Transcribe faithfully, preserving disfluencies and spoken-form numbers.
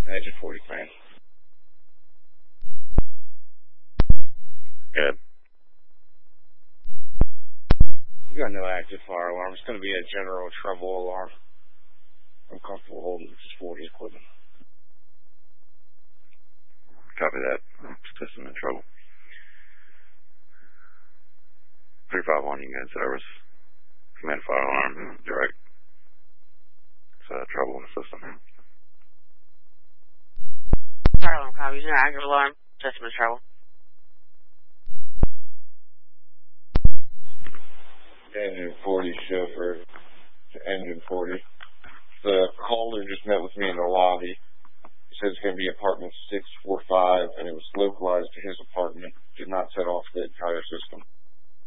Engine forty, man. Good. You got no active fire alarm. It's going to be a general trouble alarm. I'm comfortable holding this forty equipment. Copy that. System in trouble. three five one, you can get in service. Command fire alarm, direct. It's uh, trouble in the system. Fire alarm copy. No active alarm. System in trouble. Engine forty chauffeur to Engine forty. The caller just met with me in the lobby. He said it's going to be apartment six four five, and it was localized to his apartment. Did not set off the entire system.